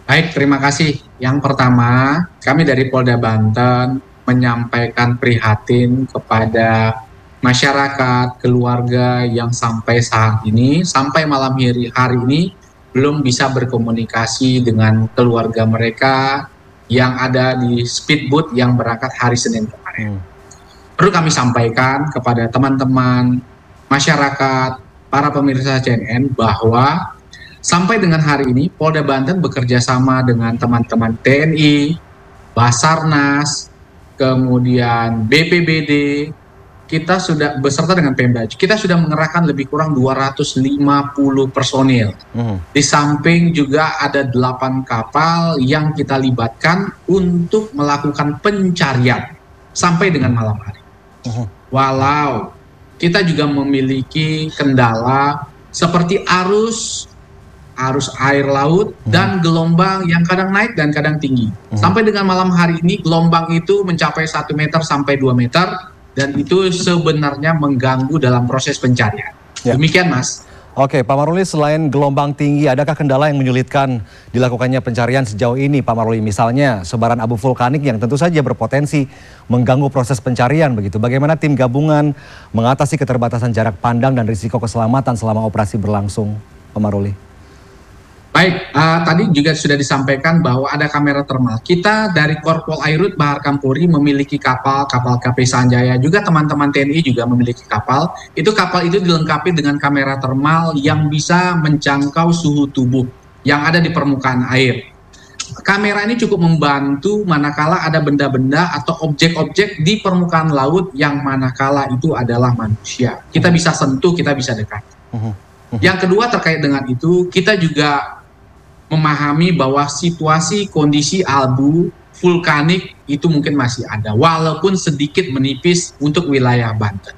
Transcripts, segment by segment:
Baik, terima kasih. Yang pertama, kami dari Polda Banten menyampaikan prihatin kepada masyarakat, keluarga yang sampai saat ini, sampai malam hari ini, belum bisa berkomunikasi dengan keluarga mereka yang ada di speedboat yang berangkat hari Senin kemarin. Perlu kami sampaikan kepada teman-teman masyarakat, para pemirsa CNN bahwa sampai dengan hari ini Polda Banten bekerja sama dengan teman-teman TNI, Basarnas, kemudian BPBD, kita sudah beserta dengan Pemda, kita sudah mengerahkan lebih kurang 250 personil. Di samping juga ada 8 kapal yang kita libatkan untuk melakukan pencarian sampai dengan malam hari. Walau kita juga memiliki kendala seperti arus air laut dan gelombang yang kadang naik dan kadang tinggi. Sampai dengan malam hari ini gelombang itu mencapai 1 meter sampai 2 meter dan itu sebenarnya mengganggu dalam proses pencarian. Ya. Demikian, Mas. Oke, Pak Maruli, selain gelombang tinggi, adakah kendala yang menyulitkan dilakukannya pencarian sejauh ini, Pak Maruli? Misalnya sebaran abu vulkanik yang tentu saja berpotensi mengganggu proses pencarian begitu. Bagaimana tim gabungan mengatasi keterbatasan jarak pandang dan risiko keselamatan selama operasi berlangsung, Pak Maruli? Baik, tadi juga sudah disampaikan bahwa ada kamera termal. Kita dari Korpol Airut Bahar Kampori memiliki kapal KP Sanjaya, juga teman-teman TNI juga memiliki kapal. Kapal itu dilengkapi dengan kamera termal yang bisa menjangkau suhu tubuh yang ada di permukaan air. Kamera ini cukup membantu manakala ada benda-benda atau objek-objek di permukaan laut yang manakala itu adalah manusia. Kita bisa sentuh, kita bisa dekat. Yang kedua terkait dengan itu, kita juga memahami bahwa situasi kondisi abu vulkanik itu mungkin masih ada, walaupun sedikit menipis untuk wilayah Banten.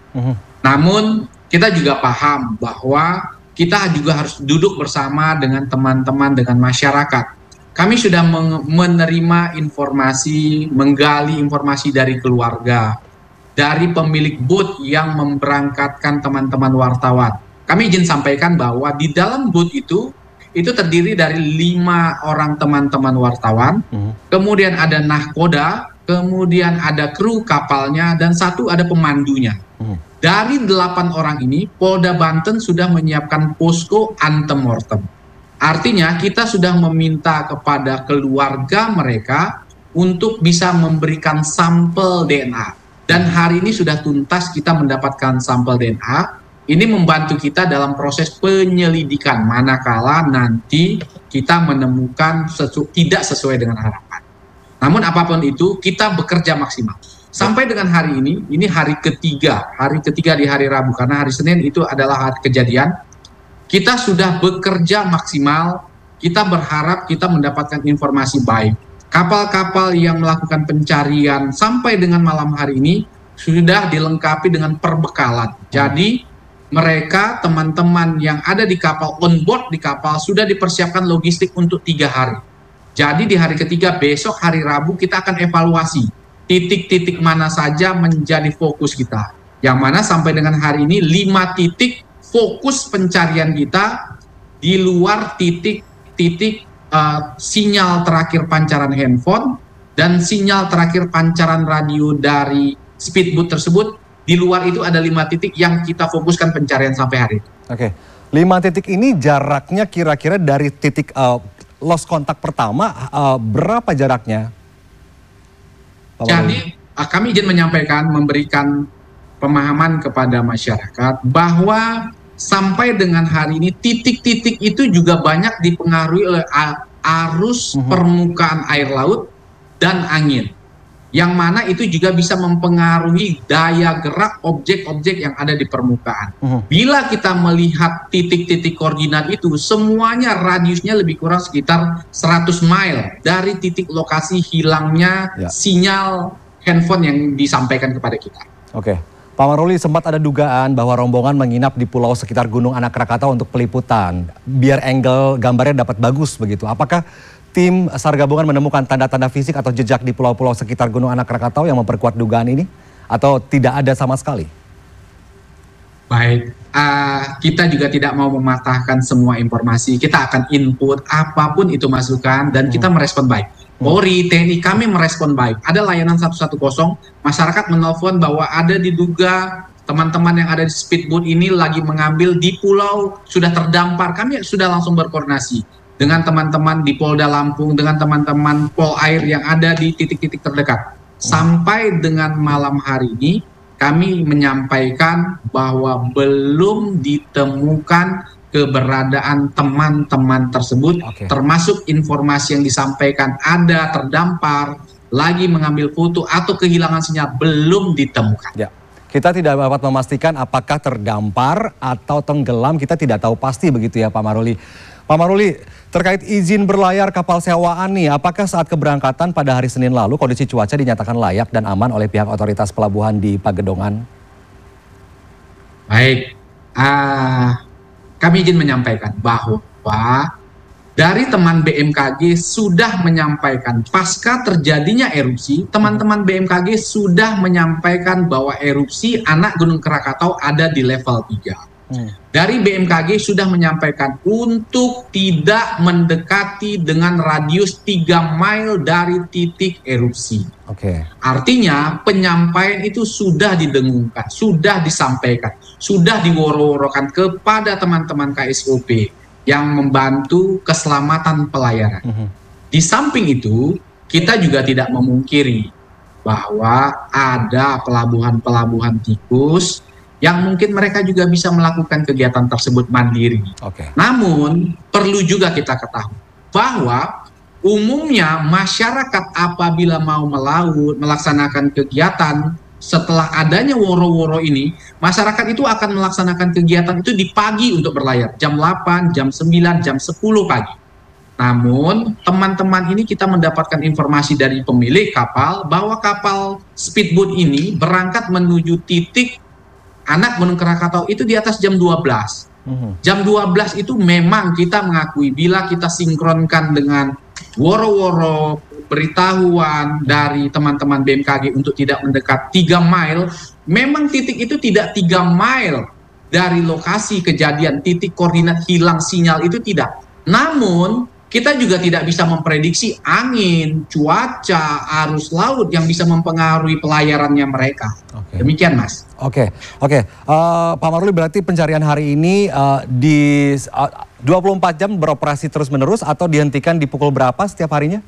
Namun kita juga paham bahwa kita juga harus duduk bersama dengan teman-teman, dengan masyarakat. Kami sudah menerima informasi, menggali informasi dari keluarga, dari pemilik boot yang memberangkatkan teman-teman wartawan. Kami izin sampaikan bahwa di dalam boot itu terdiri dari 5 orang teman-teman wartawan, kemudian ada nahkoda, kemudian ada kru kapalnya, dan 1 ada pemandunya. Dari 8 orang ini, Polda Banten sudah menyiapkan posko antemortem. Artinya kita sudah meminta kepada keluarga mereka untuk bisa memberikan sampel DNA. Dan hari ini sudah tuntas kita mendapatkan sampel DNA. Ini membantu kita dalam proses penyelidikan manakala nanti kita menemukan tidak sesuai dengan harapan. Namun apapun itu kita bekerja maksimal. Sampai dengan hari ini hari ketiga di hari Rabu, karena hari Senin itu adalah hari kejadian. Kita sudah bekerja maksimal, kita berharap kita mendapatkan informasi baik. Kapal-kapal yang melakukan pencarian sampai dengan malam hari ini sudah dilengkapi dengan perbekalan. Jadi mereka, teman-teman yang ada di kapal, on board di kapal, sudah dipersiapkan logistik untuk 3 hari. Jadi di hari ketiga, besok hari Rabu, kita akan evaluasi titik-titik mana saja menjadi fokus kita. Yang mana sampai dengan hari ini 5 titik fokus pencarian kita di luar titik-titik sinyal terakhir pancaran handphone dan sinyal terakhir pancaran radio dari speedboat tersebut. Di luar itu ada 5 titik yang kita fokuskan pencarian sampai hari ini. Oke, 5 titik ini jaraknya kira-kira dari titik lost kontak pertama berapa jaraknya? Jadi kami izin menyampaikan, memberikan pemahaman kepada masyarakat bahwa sampai dengan hari ini titik-titik itu juga banyak dipengaruhi oleh arus permukaan air laut dan angin. Yang mana itu juga bisa mempengaruhi daya gerak objek-objek yang ada di permukaan. Bila kita melihat titik-titik koordinat itu, semuanya radiusnya lebih kurang sekitar 100 mile dari titik lokasi hilangnya sinyal handphone yang disampaikan kepada kita. Oke, Pak Maruli, sempat ada dugaan bahwa rombongan menginap di pulau sekitar Gunung Anak Krakatau untuk peliputan, biar angle gambarnya dapat bagus begitu. Apakah tim SAR gabungan menemukan tanda-tanda fisik atau jejak di pulau-pulau sekitar Gunung Anak Krakatau yang memperkuat dugaan ini? Atau tidak ada sama sekali? Baik, kita juga tidak mau mematahkan semua informasi. Kita akan input apapun itu masukan dan kita merespon baik. Polri, TNI, kami merespon baik. Ada layanan 110, masyarakat menelpon bahwa ada diduga teman-teman yang ada di speedboat ini lagi mengambil di pulau sudah terdampar. Kami sudah langsung berkoordinasi dengan teman-teman di Polda Lampung, dengan teman-teman Polair yang ada di titik-titik terdekat. Sampai dengan malam hari ini, kami menyampaikan bahwa belum ditemukan keberadaan teman-teman tersebut, termasuk informasi yang disampaikan ada terdampar, lagi mengambil foto atau kehilangan sinyal, belum ditemukan. Ya. Kita tidak dapat memastikan apakah terdampar atau tenggelam, kita tidak tahu pasti begitu ya Pak Maruli. Pak Maruli, terkait izin berlayar kapal sewaan nih, apakah saat keberangkatan pada hari Senin lalu kondisi cuaca dinyatakan layak dan aman oleh pihak otoritas pelabuhan di Pagedongan? Baik, kami izin menyampaikan bahwa dari teman BMKG sudah menyampaikan pasca terjadinya erupsi, teman-teman BMKG sudah menyampaikan bahwa erupsi anak Gunung Krakatau ada di level 3. Dari BMKG sudah menyampaikan untuk tidak mendekati dengan radius 3 mile dari titik erupsi. Artinya penyampaian itu sudah didengungkan, sudah disampaikan, sudah diworo-worokan kepada teman-teman KSOP yang membantu keselamatan pelayaran. Di samping itu, kita juga tidak memungkiri bahwa ada pelabuhan-pelabuhan tikus yang mungkin mereka juga bisa melakukan kegiatan tersebut mandiri. Namun, perlu juga kita ketahui bahwa umumnya masyarakat apabila mau melaut, melaksanakan kegiatan, setelah adanya woro-woro ini, masyarakat itu akan melaksanakan kegiatan itu di pagi untuk berlayar, jam 8, jam 9, jam 10 pagi. Namun, teman-teman ini kita mendapatkan informasi dari pemilik kapal bahwa kapal speedboat ini berangkat menuju titik anak Gunung Krakatau itu di atas jam 12. Jam 12 itu memang kita mengakui bila kita sinkronkan dengan woro-woro beritahuan dari teman-teman BMKG untuk tidak mendekat 3 mile, memang titik itu tidak 3 mile dari lokasi kejadian, titik koordinat hilang sinyal itu tidak. Namun, kita juga tidak bisa memprediksi angin, cuaca, arus laut yang bisa mempengaruhi pelayarannya mereka. Demikian, Mas. Pak Maruli, berarti pencarian hari ini di 24 jam beroperasi terus-menerus atau dihentikan di pukul berapa setiap harinya?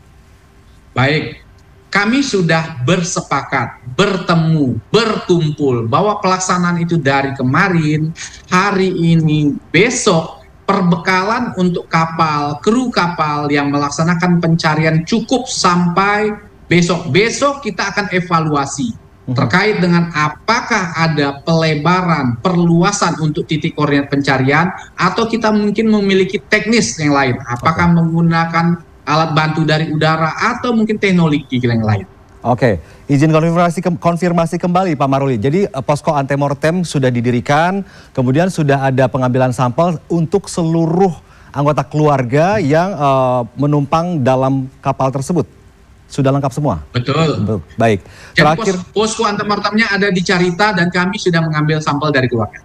Baik, kami sudah bersepakat, bertemu, berkumpul bahwa pelaksanaan itu dari kemarin, hari ini, besok, perbekalan untuk kapal, kru kapal yang melaksanakan pencarian cukup sampai besok. Besok kita akan evaluasi terkait dengan apakah ada pelebaran, perluasan untuk titik koordinat pencarian, atau kita mungkin memiliki teknis yang lain. Apakah menggunakan alat bantu dari udara atau mungkin teknologi yang lain. Izin konfirmasi kembali Pak Maruli. Jadi posko antemortem sudah didirikan, kemudian sudah ada pengambilan sampel untuk seluruh anggota keluarga yang menumpang dalam kapal tersebut. Sudah lengkap semua? Betul. Baik. Terakhir, posko antemortemnya ada di Carita dan kami sudah mengambil sampel dari keluarga.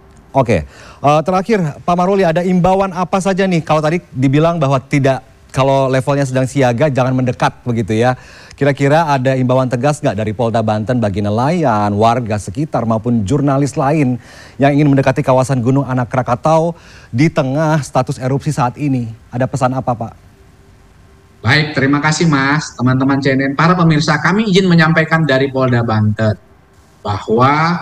Terakhir Pak Maruli, ada imbauan apa saja nih? Kalau tadi dibilang bahwa kalau levelnya sedang siaga jangan mendekat begitu ya. Kira-kira ada imbauan tegas nggak dari Polda Banten bagi nelayan, warga sekitar maupun jurnalis lain yang ingin mendekati kawasan Gunung Anak Krakatau di tengah status erupsi saat ini? Ada pesan apa, Pak? Baik, terima kasih Mas, teman-teman CNN. Para pemirsa, kami izin menyampaikan dari Polda Banten bahwa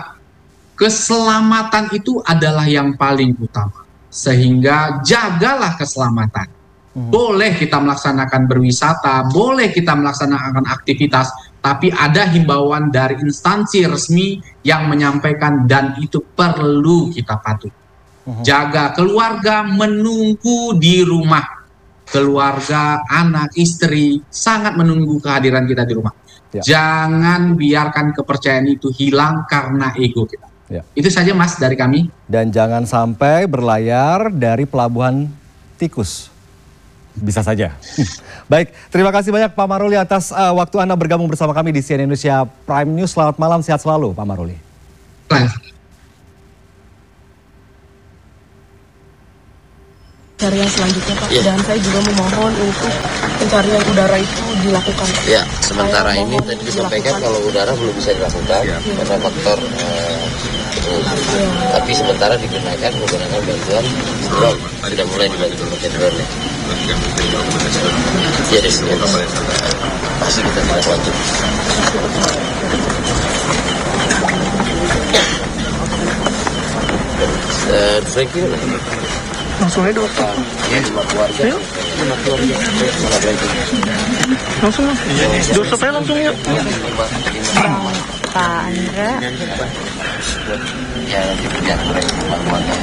keselamatan itu adalah yang paling utama. Sehingga jagalah keselamatan. Boleh kita melaksanakan berwisata, boleh kita melaksanakan aktivitas, tapi ada himbauan dari instansi resmi yang menyampaikan dan itu perlu kita patuhi. Jaga keluarga, menunggu di rumah. Keluarga, anak, istri sangat menunggu kehadiran kita di rumah. Jangan biarkan kepercayaan itu hilang karena ego kita. Itu saja Mas dari kami. Dan jangan sampai berlayar dari pelabuhan tikus. Bisa saja. Baik, terima kasih banyak Pak Maruli atas waktu Anda bergabung bersama kami di CNN Indonesia Prime News. Selamat malam, sehat selalu Pak Maruli. selanjutnya Pak. Dan saya juga memohon untuk pencarian udara itu dilakukan. Ya, sementara ini tadi disampaikan kalau udara belum bisa dilakukan karena faktor tapi sementara menggunakan bantuan drone, sudah mulai dibantu pakai drone ya. Ya, masih kita tidak lanjut. Franky Langsung aja dokter. Ya, lima keluarga. Langsung lah. Dokter saya langsung ya. Pak Andra. Ya, nanti kerja lima keluarga.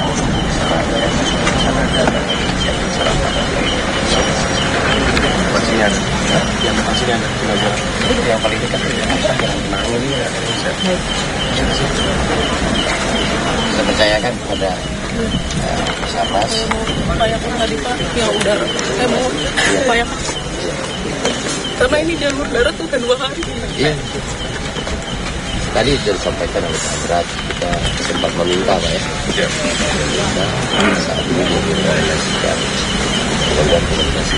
Yang paling dekat kita percayakan kepada Sarnas. Upayakan tadi Pak, yang udara. Saya mau upayakan. Karena ini jalur darat tuh kan 2 hari. Iya. Tadi sudah disampaikan oleh Pak Berat, kita sempat meminta Pak ya. Saat ini mengkomunikasikan dengan komunikasi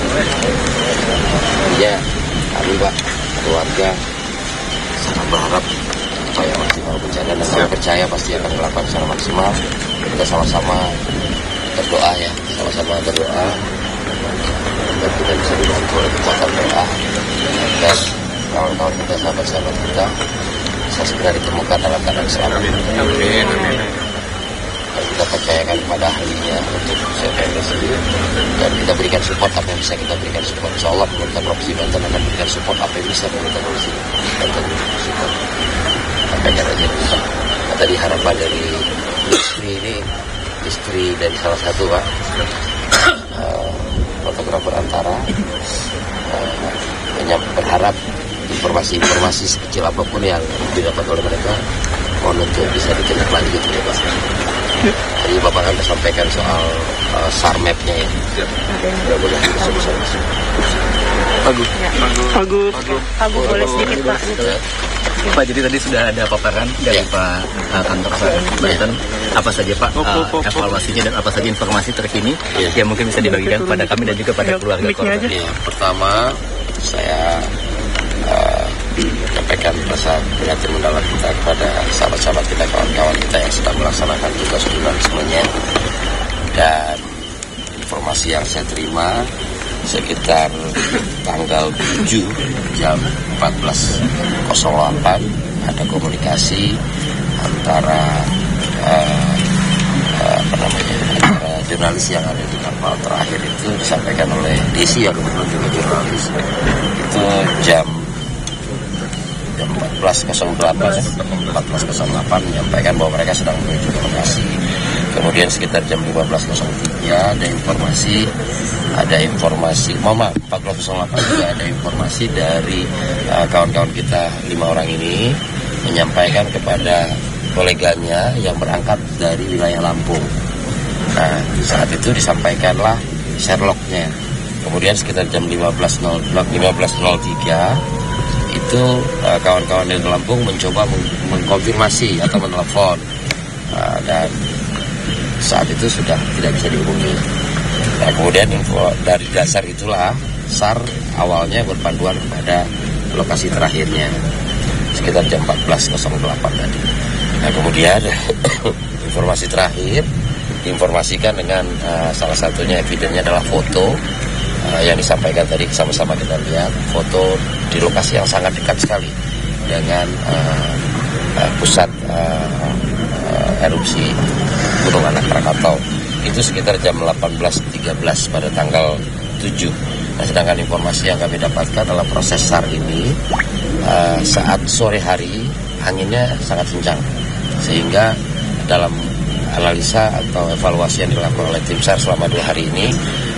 ya, kami Pak, keluarga sangat berharap supaya maksimal bencana dan kami percaya pasti akan melakukan secara maksimal. Kita sama-sama berdoa ya, sama-sama berdoa dan kita bisa dibantu oleh kekuatan doa dan kawan-kawan kita, sahabat-sahabat kita bisa segera ditemukan dalam keadaan selamat. Dan kita percayakan kepada ahlinya untuk CPNS ini dan kita berikan support apa yang bisa kita berikan support. Insya Allah pemerintah Provinsi Banten akan berikan support apa yang bisa pemerintah Provinsi Banten support. Sampaikan aja. Nah, tadi harapan dari istri ini, istri dari salah satu Pak fotografer Antara berharap informasi-informasi sekecil apapun yang didapat oleh mereka mohon untuk bisa ditindaklanjuti ya Pak. Tadi Bapak kan sampaikan soal SAR map-nya ya. Mudah-mudahan bisa. Bagus. Boleh sedikit Pak. Pak, jadi tadi sudah ada paparan dari Pak Kantor Banten. Apa saja Pak evaluasinya dan apa saja informasi terkini yang mungkin bisa dibagikan kepada kami dan juga pada keluarga korban? Ya, pertama saya menyampaikan rasa prihatin mendalam kita kepada sahabat-sahabat kita, kawan-kawan kita yang sedang melaksanakan tugas jurnalismenya. Dan informasi yang saya terima sekitar tanggal 7 jam 14.08 ada komunikasi antara antara jurnalis yang ada di kapal terakhir itu disampaikan oleh Desi yang kebetulan juga jurnalis itu jam 14.08 menyampaikan bahwa mereka sedang menuju ke lokasi. Kemudian sekitar jam 15.03 ada informasi 14.08 juga ada informasi dari kawan-kawan kita 5 orang ini menyampaikan kepada koleganya yang berangkat dari wilayah Lampung. Nah, saat itu disampaikanlah Sherlocknya. Kemudian sekitar jam 15.03 itu kawan-kawan dari Lampung mencoba mengkonfirmasi atau menelepon dan saat itu sudah tidak bisa dihubungi. Nah, kemudian info dari dasar itulah SAR awalnya berpanduan kepada lokasi terakhirnya sekitar jam 14.08 tadi. Nah, kemudian informasi terakhir diinformasikan dengan salah satunya evidennya adalah foto yang disampaikan tadi, sama-sama kita lihat foto di lokasi yang sangat dekat sekali dengan pusat erupsi Gunung Anak Krakatau. Itu sekitar jam 18.13 pada tanggal 7. Nah, sedangkan informasi yang kami dapatkan dalam proses SAR ini saat sore hari anginnya sangat kencang sehingga dalam analisa atau evaluasi yang dilakukan oleh tim SAR selama 2 hari ini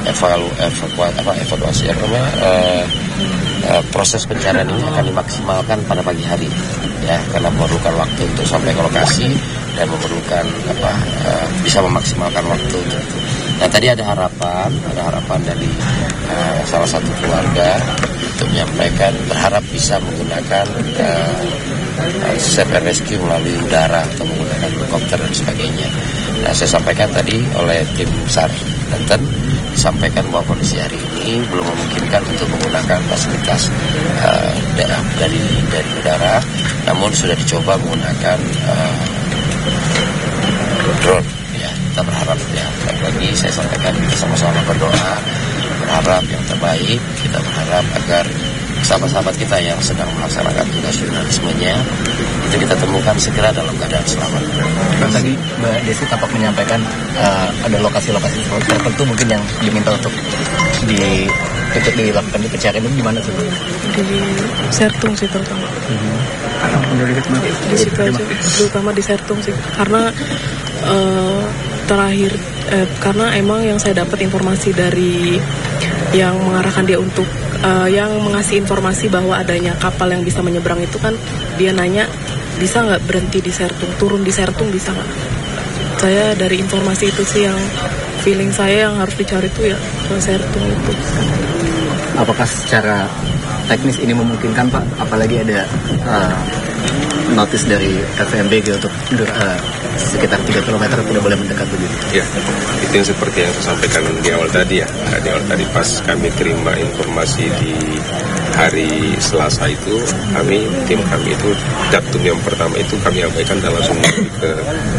proses pencarian ini akan dimaksimalkan pada pagi hari ya, karena memerlukan waktu untuk sampai ke lokasi dan memerlukan bisa memaksimalkan waktu untuk itu. Nah, tadi ada harapan dari salah satu keluarga untuk menyampaikan berharap bisa menggunakan search and rescue melalui udara atau menggunakan helikopter dan sebagainya. Nah, saya sampaikan tadi oleh tim SAR Banten, disampaikan bahwa kondisi hari ini belum memungkinkan untuk menggunakan fasilitas dari udara, namun sudah dicoba menggunakan drone. Ya, kita berharap ya, lagi saya sampaikan kita sama-sama berdoa, berharap yang terbaik. Kita berharap agar sahabat-sahabat kita yang sedang melaksanakan tugas jurnalismenya itu kita temukan segera dalam keadaan selamat. Tadi Mbak Desi tampak menyampaikan ada lokasi-lokasi tertentu mungkin yang diminta untuk dilakukan pencarian, itu gimana tuh? Di Sertung sih terutama. Di situ aja, terutama di Sertung sih. Karena terakhir karena emang yang saya dapat informasi dari yang mengarahkan dia untuk yang mengasih informasi bahwa adanya kapal yang bisa menyeberang itu kan, dia nanya bisa nggak berhenti di Sertung, turun di Sertung bisa nggak? Saya dari informasi itu sih yang feeling saya yang harus dicari itu ya ke Sertung itu. Apakah secara teknis ini memungkinkan Pak? Apalagi ada notis dari KVMBG untuk sekitar 3 km tidak boleh mendekat begitu. Ya, itu yang seperti yang saya sampaikan di awal tadi ya. Di awal tadi pas kami terima informasi di hari Selasa itu, tim kami itu datum yang pertama itu kami abaikan dan langsung ke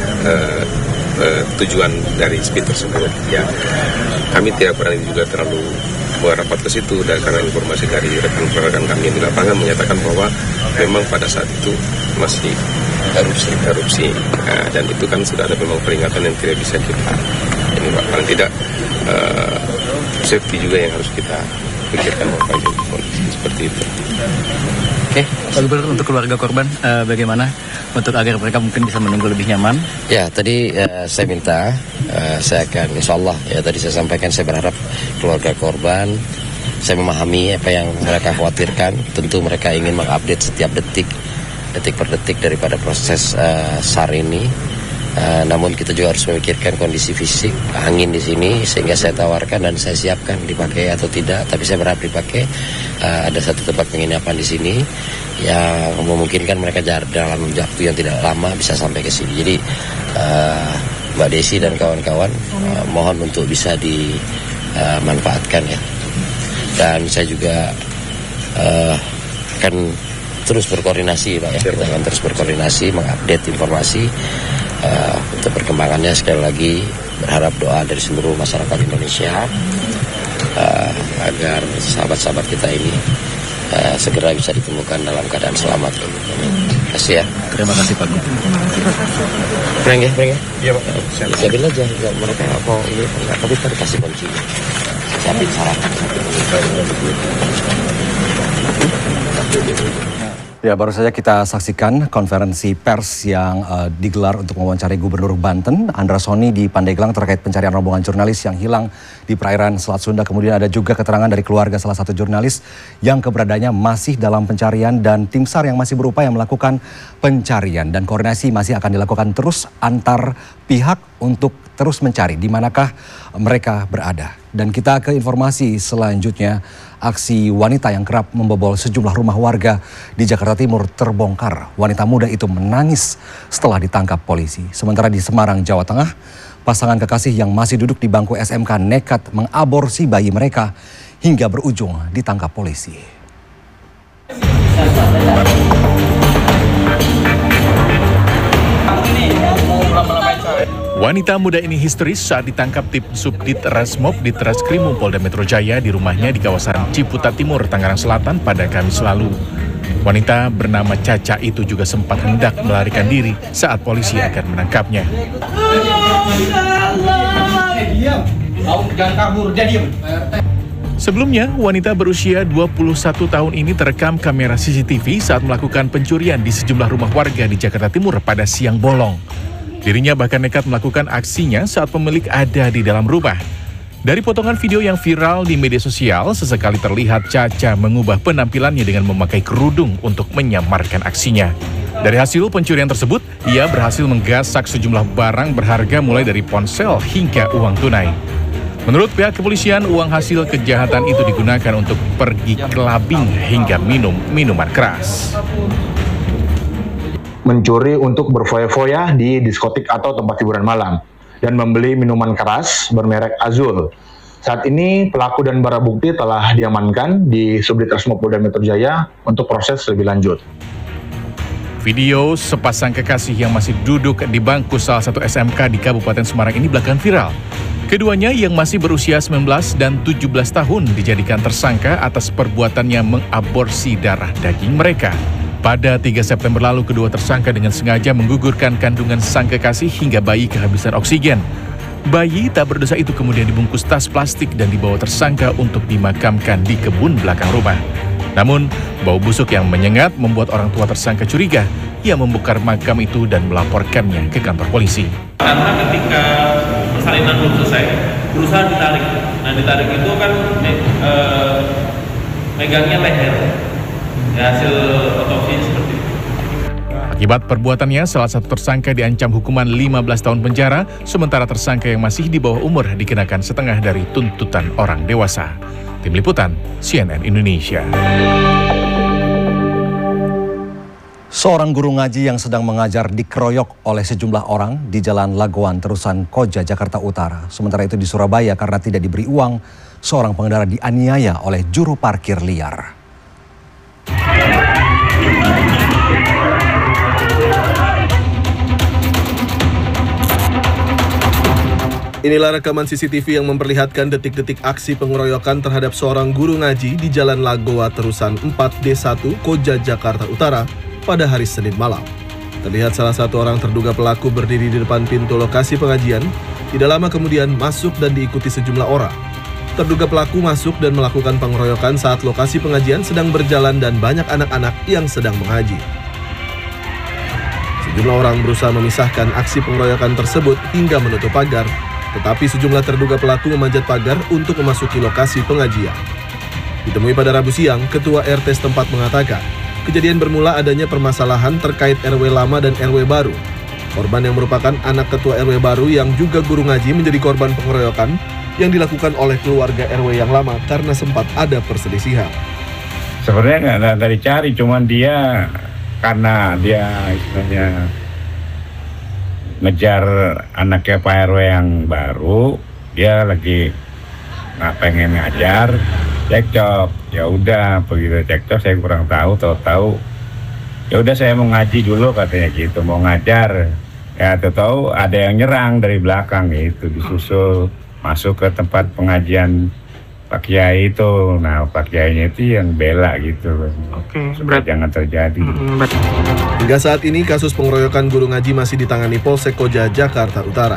tujuan dari speed tersebut. Ya, kami tidak berani juga terlalu merapat ke situ, dan karena informasi dari rekan-rekan kami yang di lapangan menyatakan bahwa memang pada saat itu masih erupsi. Nah, dan itu kan sudah ada memang peringatan yang tidak bisa kita ini Pak, paling tidak safety juga yang harus kita pikirkan kondisi seperti itu. Oke, Pak Gubernur, untuk keluarga korban bagaimana untuk agar mereka mungkin bisa menunggu lebih nyaman? Ya, tadi saya minta, saya akan insya Allah, ya tadi saya sampaikan, saya berharap keluarga korban, saya memahami apa yang mereka khawatirkan. Tentu mereka ingin mengupdate setiap detik per detik daripada proses SAR ini. Namun kita juga harus memikirkan kondisi fisik, angin di sini, sehingga saya tawarkan dan saya siapkan dipakai atau tidak. Tapi saya berharap dipakai. Ada satu tempat penginapan di sini yang memungkinkan mereka dalam waktu yang tidak lama bisa sampai ke sini. Jadi Mbak Desi dan kawan-kawan mohon untuk bisa dimanfaatkan ya. Dan saya juga akan terus berkoordinasi Pak ya. Kita akan terus berkoordinasi, mengupdate informasi. Untuk perkembangannya sekali lagi berharap doa dari seluruh masyarakat Indonesia agar sahabat-sahabat kita ini segera bisa ditemukan dalam keadaan selamat. Terima kasih ya. Terima kasih Pak Gubernur. Breng ya. Iya Pak. Siapin aja, mereka mau ini enggak, tapi kita kasih kunci. Siapin sarapan. Ya, baru saja kita saksikan konferensi pers yang digelar untuk mewawancari Gubernur Banten, Andra Soni di Pandeglang terkait pencarian rombongan jurnalis yang hilang di perairan Selat Sunda. Kemudian ada juga keterangan dari keluarga salah satu jurnalis yang keberadaannya masih dalam pencarian, dan tim SAR yang masih berupaya melakukan pencarian, dan koordinasi masih akan dilakukan terus antar pihak untuk terus mencari di manakah mereka berada. Dan kita ke informasi selanjutnya. Aksi wanita yang kerap membobol sejumlah rumah warga di Jakarta Timur terbongkar. Wanita muda itu menangis setelah ditangkap polisi. Sementara di Semarang, Jawa Tengah, pasangan kekasih yang masih duduk di bangku SMK nekat mengaborsi bayi mereka hingga berujung ditangkap polisi. Wanita muda ini histeris saat ditangkap tim Subdit Resmob di Treskrimum Polda Metro Jaya di rumahnya di kawasan Ciputat Timur, Tangerang Selatan pada Kamis lalu. Wanita bernama Caca itu juga sempat hendak melarikan diri saat polisi akan menangkapnya. Sebelumnya, wanita berusia 21 tahun ini terekam kamera CCTV saat melakukan pencurian di sejumlah rumah warga di Jakarta Timur pada siang bolong. Dirinya bahkan nekat melakukan aksinya saat pemilik ada di dalam rumah. Dari potongan video yang viral di media sosial, sesekali terlihat Caca mengubah penampilannya dengan memakai kerudung untuk menyamarkan aksinya. Dari hasil pencurian tersebut, ia berhasil menggasak sejumlah barang berharga mulai dari ponsel hingga uang tunai. Menurut pihak kepolisian, uang hasil kejahatan itu digunakan untuk pergi kelabing hingga minum minuman keras. Mencuri untuk berfoya-foya di diskotik atau tempat hiburan malam. dan membeli minuman keras bermerek Azul. Saat ini pelaku dan barang bukti telah diamankan di Subditreskrim Polda Metro Jaya untuk proses lebih lanjut. Video sepasang kekasih yang masih duduk di bangku salah satu SMK di Kabupaten Semarang ini belakangan viral. Keduanya yang masih berusia 19 dan 17 tahun dijadikan tersangka atas perbuatannya mengaborsi darah daging mereka. Pada 3 September lalu, kedua tersangka dengan sengaja menggugurkan kandungan sang kekasih hingga bayi kehabisan oksigen. Bayi tak berdosa itu kemudian dibungkus tas plastik dan dibawa tersangka untuk dimakamkan di kebun belakang rumah. Namun, bau busuk yang menyengat membuat orang tua tersangka curiga. Ia membongkar makam itu dan melaporkannya ke kantor polisi. Karena ketika persalinan belum selesai, berusaha ditarik. Nah, ditarik itu kan megangnya leher. Ya, hasil otopsi seperti itu. Akibat perbuatannya, salah satu tersangka diancam hukuman 15 tahun penjara, sementara tersangka yang masih di bawah umur dikenakan setengah dari tuntutan orang dewasa. Tim Liputan, CNN Indonesia. Seorang guru ngaji yang sedang mengajar dikeroyok oleh sejumlah orang di Jalan Lagoan Terusan Koja, Jakarta Utara. Sementara itu di Surabaya, karena tidak diberi uang, seorang pengendara dianiaya oleh juru parkir liar. Inilah rekaman CCTV yang memperlihatkan detik-detik aksi pengeroyokan terhadap seorang guru ngaji di Jalan Lagoa Terusan 4D1 Koja, Jakarta Utara pada hari Senin malam. Terlihat salah satu orang terduga pelaku berdiri di depan pintu lokasi pengajian, tidak lama kemudian masuk dan diikuti sejumlah orang. Terduga pelaku masuk dan melakukan pengeroyokan saat lokasi pengajian sedang berjalan dan banyak anak-anak yang sedang mengaji. Sejumlah orang berusaha memisahkan aksi pengeroyokan tersebut hingga menutup pagar, tetapi sejumlah terduga pelaku memanjat pagar untuk memasuki lokasi pengajian. Ditemui pada Rabu siang, Ketua RT setempat mengatakan, kejadian bermula adanya permasalahan terkait RW lama dan RW baru. Korban yang merupakan anak Ketua RW baru yang juga guru ngaji menjadi korban pengeroyokan yang dilakukan oleh keluarga RW yang lama karena sempat ada perselisihan. Sebenarnya nggak dicari, cuman dia karena dia istilahnya ngejar anaknya Pak RW yang baru, dia lagi nggak pengen ngajar, cekcok. Ya udah begitu cekcok, saya kurang tahu ya udah saya mau ngaji dulu katanya gitu, mau ngajar. Ya tahu ada yang nyerang dari belakang gitu, disusul masuk ke tempat pengajian Pak Kiai itu. Nah, Pak Kiainya itu yang bela gitu. Oke, jangan terjadi. Hingga saat ini kasus pengeroyokan guru ngaji masih ditangani Polsek Koja, Jakarta Utara.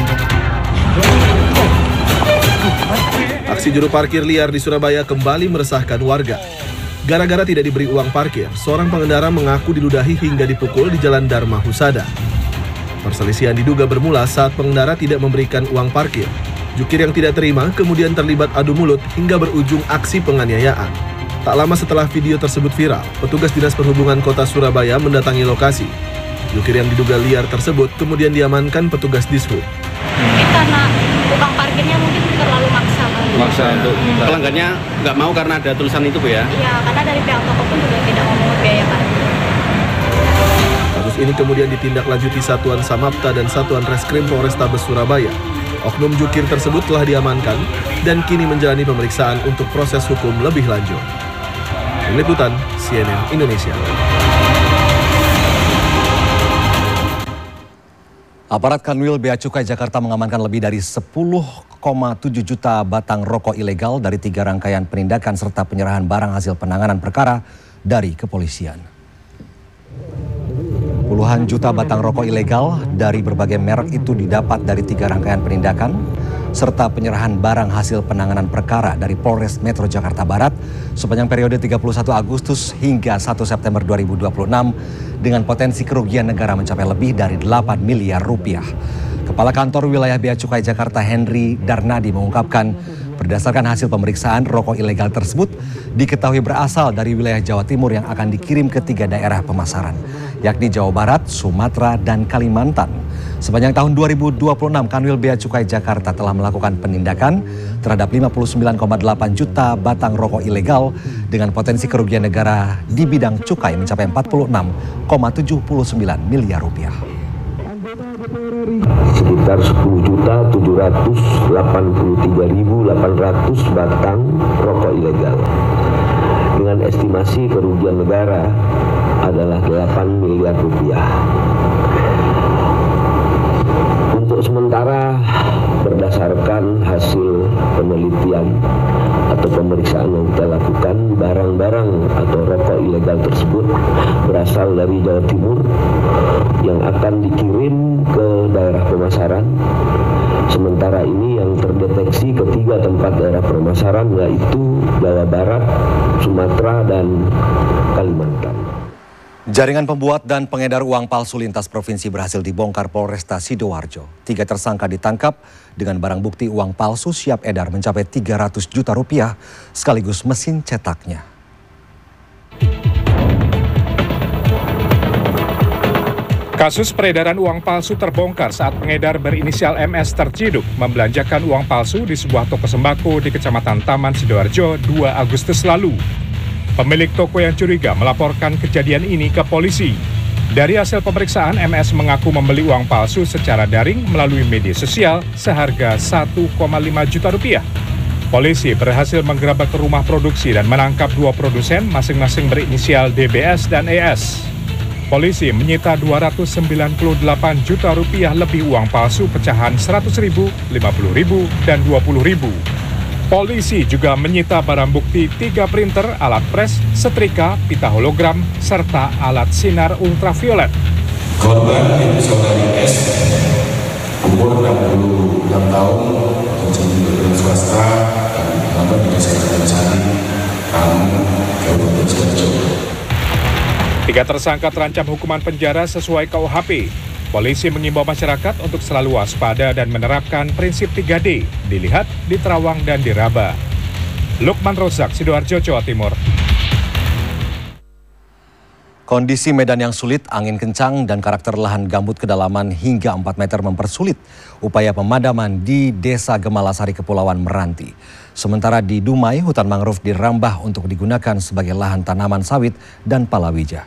Aksi juru parkir liar di Surabaya kembali meresahkan warga. Gara-gara tidak diberi uang parkir, seorang pengendara mengaku diludahi hingga dipukul di Jalan Dharma Husada. Perselisihan diduga bermula saat pengendara tidak memberikan uang parkir. Jukir yang tidak terima kemudian terlibat adu mulut hingga berujung aksi penganiayaan. Tak lama setelah video tersebut viral, petugas Dinas Perhubungan Kota Surabaya mendatangi lokasi. Jukir yang diduga liar tersebut kemudian diamankan petugas Dishub. Mungkin karena tukang parkirnya mungkin terlalu maksa. Maksa untuk pelanggannya nggak mau karena ada tulisan itu, Bu ya? Iya, karena dari pihak toko pun juga tidak mau biaya parkir. Kasus ini kemudian ditindaklanjuti Satuan Samapta dan Satuan Reskrim Polrestabes Surabaya. Oknum jukir tersebut telah diamankan dan kini menjalani pemeriksaan untuk proses hukum lebih lanjut. Tim Liputan, CNN Indonesia. Aparat Kanwil Bea Cukai Jakarta mengamankan lebih dari 10,7 juta batang rokok ilegal dari 3 rangkaian penindakan serta penyerahan barang hasil penanganan perkara dari kepolisian. Puluhan juta batang rokok ilegal dari berbagai merek itu didapat dari 3 rangkaian penindakan serta penyerahan barang hasil penanganan perkara dari Polres Metro Jakarta Barat sepanjang periode 31 Agustus hingga 1 September 2026 dengan potensi kerugian negara mencapai lebih dari 8 miliar rupiah. Kepala Kantor Wilayah Bea Cukai Jakarta Henry Darnadi mengungkapkan berdasarkan hasil pemeriksaan rokok ilegal tersebut diketahui berasal dari wilayah Jawa Timur yang akan dikirim ke 3 daerah pemasaran, yakni Jawa Barat, Sumatera, dan Kalimantan. Sepanjang tahun 2026, Kanwil Bea Cukai Jakarta telah melakukan penindakan terhadap 59,8 juta batang rokok ilegal dengan potensi kerugian negara di bidang cukai mencapai 46,79 miliar rupiah. sekitar 10.783.800 batang rokok ilegal dengan estimasi kerugian negara adalah 8 miliar rupiah. Untuk sementara, berdasarkan hasil penelitian atau pemeriksaan yang kita lakukan, barang-barang atau rokok ilegal tersebut berasal dari Jawa Timur yang akan dikirim ke daerah pemasaran. Sementara ini yang terdeteksi ketiga tempat daerah pemasaran yaitu Jawa Barat, Sumatera, dan Kalimantan. Jaringan pembuat dan pengedar uang palsu lintas provinsi berhasil dibongkar Polresta Sidoarjo. 3 tersangka ditangkap dengan barang bukti uang palsu siap edar mencapai 300 juta rupiah sekaligus mesin cetaknya. Kasus peredaran uang palsu terbongkar saat pengedar berinisial MS terciduk membelanjakan uang palsu di sebuah toko sembako di Kecamatan Taman Sidoarjo 2 Agustus lalu. Pemilik toko yang curiga melaporkan kejadian ini ke polisi. Dari hasil pemeriksaan, MS mengaku membeli uang palsu secara daring melalui media sosial seharga 1,5 juta rupiah. Polisi berhasil menggerebek rumah produksi dan menangkap 2 produsen masing-masing berinisial DBS dan ES. Polisi menyita 298 juta rupiah lebih uang palsu pecahan 100.000, 50.000, dan 20.000. Polisi juga menyita barang bukti 3 printer, alat pres, setrika, pita hologram, serta alat sinar ultraviolet. Korban yaitu saudari S, umur 66 tahun, kerja di swasta, dan alamat di Desa Karansari, Kabupaten Sidoarjo. 3 tersangka terancam hukuman penjara sesuai KUHP. Polisi mengimbau masyarakat untuk selalu waspada dan menerapkan prinsip 3D, dilihat, diterawang, dan diraba. Lukman Rozak, Sidoarjo, Jawa Timur. Kondisi medan yang sulit, angin kencang, dan karakter lahan gambut kedalaman hingga 4 meter mempersulit upaya pemadaman di Desa Gemalasari, Kepulauan Meranti. Sementara di Dumai, hutan mangrove dirambah untuk digunakan sebagai lahan tanaman sawit dan palawija.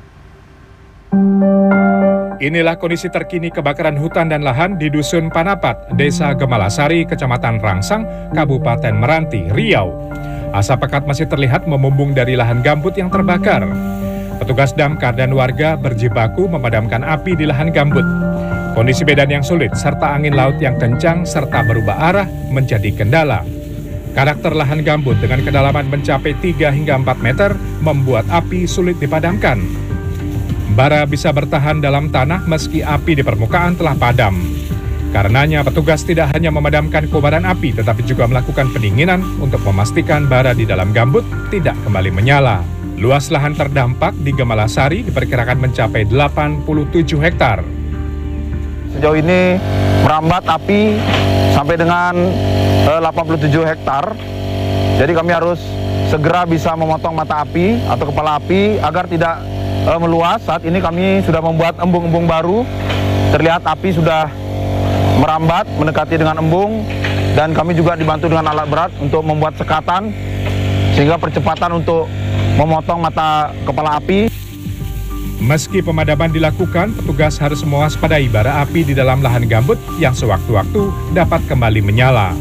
Inilah kondisi terkini kebakaran hutan dan lahan di Dusun Panapat, Desa Gemalasari, Kecamatan Rangsang, Kabupaten Meranti, Riau. Asap pekat masih terlihat memumbung dari lahan gambut yang terbakar. Petugas damkar dan warga berjibaku memadamkan api di lahan gambut. Kondisi medan yang sulit serta angin laut yang kencang serta berubah arah menjadi kendala. Karakter lahan gambut dengan kedalaman mencapai 3 hingga 4 meter membuat api sulit dipadamkan. Bara bisa bertahan dalam tanah meski api di permukaan telah padam. Karenanya petugas tidak hanya memadamkan kobaran api tetapi juga melakukan pendinginan untuk memastikan bara di dalam gambut tidak kembali menyala. Luas lahan terdampak di Gemalasari diperkirakan mencapai 87 hektar. Sejauh ini merambat api sampai dengan 87 hektar. Jadi kami harus segera bisa memotong mata api atau kepala api agar tidak meluas. Saat ini kami sudah membuat embung-embung baru. Terlihat api sudah merambat mendekati dengan embung dan kami juga dibantu dengan alat berat untuk membuat sekatan sehingga percepatan untuk memotong mata kepala api. Meski pemadaman dilakukan, petugas harus mewaspadai bara api di dalam lahan gambut yang sewaktu-waktu dapat kembali menyala.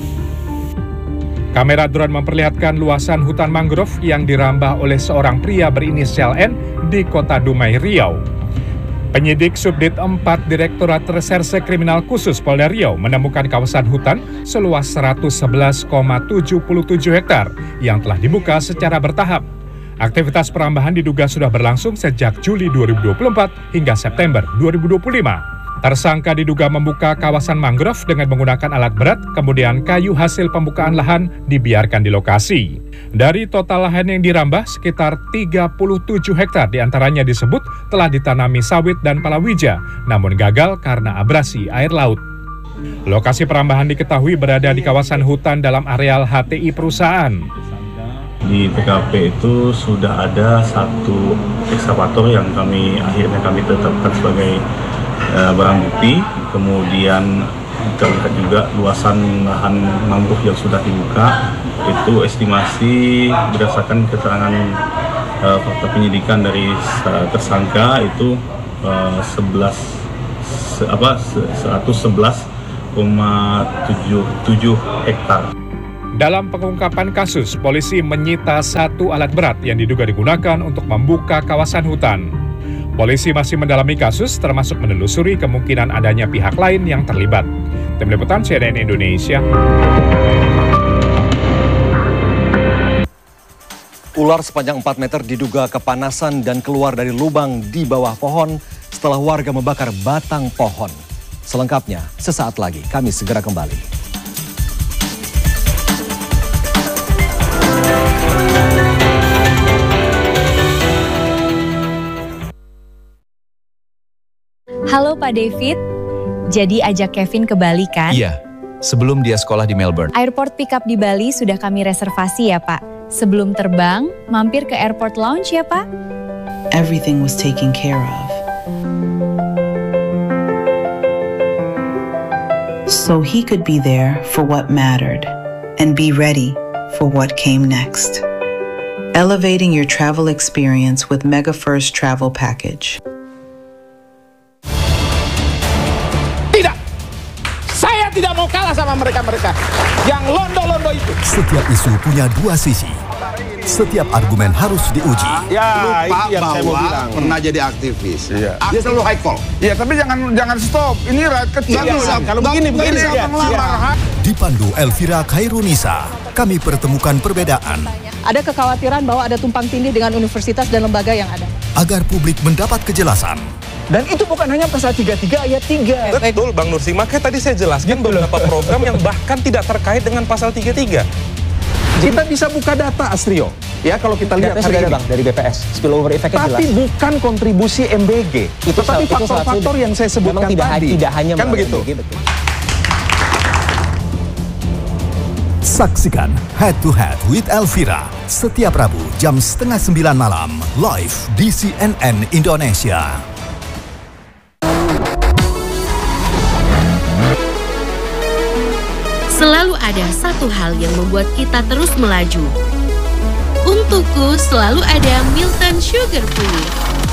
Kamera drone memperlihatkan luasan hutan mangrove yang dirambah oleh seorang pria berinisial N di Kota Dumai, Riau. Penyidik Subdit 4 Direktorat Reserse Kriminal Khusus Polda Riau menemukan kawasan hutan seluas 111,77 hektar yang telah dibuka secara bertahap. Aktivitas perambahan diduga sudah berlangsung sejak Juli 2024 hingga September 2025. Tersangka diduga membuka kawasan mangrove dengan menggunakan alat berat, kemudian kayu hasil pembukaan lahan dibiarkan di lokasi. Dari total lahan yang dirambah, sekitar 37 hektar diantaranya disebut telah ditanami sawit dan palawija, namun gagal karena abrasi air laut. Lokasi perambahan diketahui berada di kawasan hutan dalam areal HTI perusahaan. Di TKP itu sudah ada satu ekskavator yang akhirnya kami tetapkan sebagai barang bukti, kemudian terlihat juga luasan lahan mangrove yang sudah dibuka. Itu estimasi berdasarkan keterangan fakta penyidikan dari tersangka itu 11 111,77 hektar. Dalam pengungkapan kasus, polisi menyita 1 alat berat yang diduga digunakan untuk membuka kawasan hutan. Polisi masih mendalami kasus, termasuk menelusuri kemungkinan adanya pihak lain yang terlibat. Tim Liputan CNN Indonesia. Ular sepanjang 4 meter diduga kepanasan dan keluar dari lubang di bawah pohon setelah warga membakar batang pohon. Selengkapnya, sesaat lagi kami segera kembali. Halo Pak David, jadi ajak Kevin ke Bali kan? Iya, sebelum dia sekolah di Melbourne. Airport pickup di Bali sudah kami reservasi ya Pak. Sebelum terbang, mampir ke airport lounge ya Pak. Everything was taken care of. So he could be there for what mattered and be ready for what came next. Elevating your travel experience with MegaFirst Travel Package. Tidak mau kalah sama mereka-mereka yang londo-londo itu. Setiap isu punya 2 sisi. Setiap argumen harus diuji. Ya, lupa itu yang bahwa saya mau bilang. Pernah jadi aktivis. Iya. Dia selalu high call. Iya, tapi jangan stop. Ini rakyat kecil. Kalau begini ya. Dipandu Elvira Khairunisa, kami pertemukan perbedaan. Ada kekhawatiran bahwa ada tumpang tindih dengan universitas dan lembaga yang ada. Agar publik mendapat kejelasan. Dan itu bukan hanya pasal 33 ayat 3. Betul Bang Nursi, makanya tadi saya jelaskan beberapa program yang bahkan tidak terkait dengan pasal 33. Kita bisa buka data Astrio. Ya, kalau kita lihat sudah ada Bang dari BPS. Spillover effect-nya jelas. Tapi bukan kontribusi MBG. Tetapi faktor-faktor yang saya sebutkan tadi. Tidak hanya kan begitu. MBG, betul. Saksikan Head to Head with Elvira setiap Rabu jam 8:30 malam live di CNN Indonesia. Selalu ada satu hal yang membuat kita terus melaju. Untukku selalu ada Milton Sugar Free.